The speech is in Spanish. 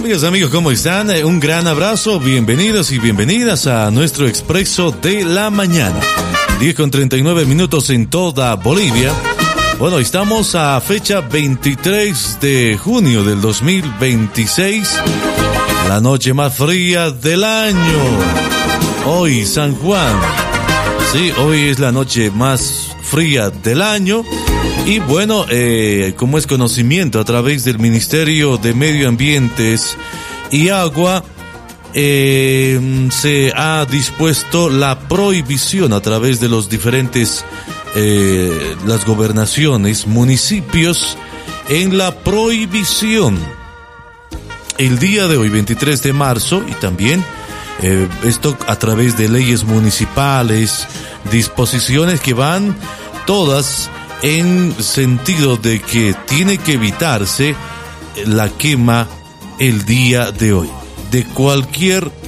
Amigas, amigos, ¿cómo están? Un gran abrazo, bienvenidos y bienvenidas a nuestro Expreso de la Mañana. 10:39 en toda Bolivia. Bueno, estamos a fecha 23 de junio del 2026, la noche más fría del año. Hoy, San Juan. Sí, hoy es la noche más fría del año. Y bueno, como es conocimiento a través del Ministerio de Medio Ambientes y Agua, se ha dispuesto la prohibición a través de los diferentes, las gobernaciones, municipios, en la prohibición. El día de hoy, 23 de marzo, y también esto a través de leyes municipales, disposiciones que van todas en sentido de que tiene que evitarse la quema el día de hoy de cualquier